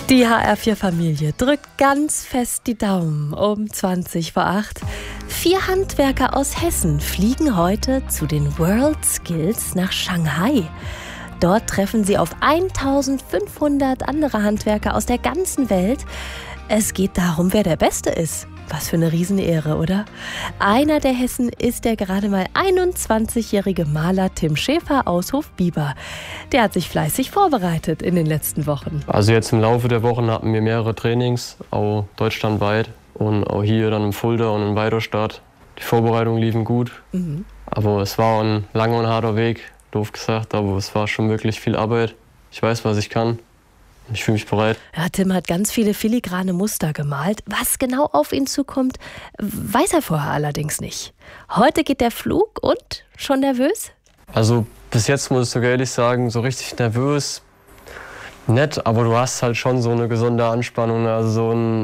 Die HR4-Familie drückt ganz fest die Daumen um 20 vor 8. 4 Handwerker aus Hessen fliegen heute zu den World Skills nach Shanghai. Dort treffen sie auf 1500 andere Handwerker aus der ganzen Welt. Es geht darum, wer der Beste ist. Was für eine Riesenehre, oder? Einer der Hessen ist der gerade mal 21-jährige Maler Tim Schäfer aus Hofbieber. Der hat sich fleißig vorbereitet in den letzten Wochen. Also jetzt im Laufe der Wochen hatten wir mehrere Trainings, auch deutschlandweit und auch hier dann in Fulda und in Weiderstadt. Die Vorbereitungen liefen gut, aber es war ein langer und harter Weg, doof gesagt, aber es war schon wirklich viel Arbeit. Ich weiß, was ich kann. Ich fühle mich bereit. Ja, Tim hat ganz viele filigrane Muster gemalt. Was genau auf ihn zukommt, weiß er vorher allerdings nicht. Heute geht der Flug und schon nervös? Also bis jetzt muss ich sogar ehrlich sagen, so richtig nervös, nett, aber du hast halt schon so eine gesunde Anspannung, also so ein